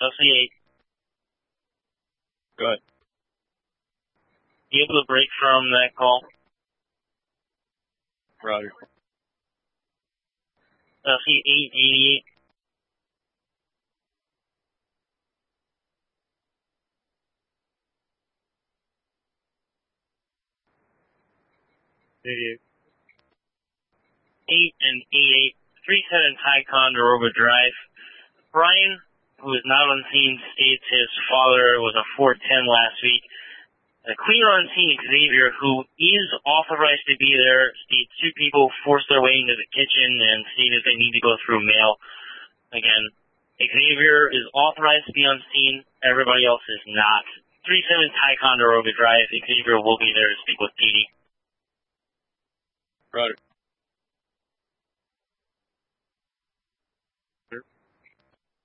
LC8. Good. You able to break from that call? Roger. LC888. Idiot. 8 and 88. 37 Ticonderoga Drive. Brian, who is not on scene, states his father was a 410 last week. The cleaner on scene, Xavier, who is authorized to be there, states two people forced their way into the kitchen and stated they need to go through mail. Again, Xavier is authorized to be on scene. Everybody else is not. 37 Ticonderoga Drive. Xavier will be there to speak with PD. Roger.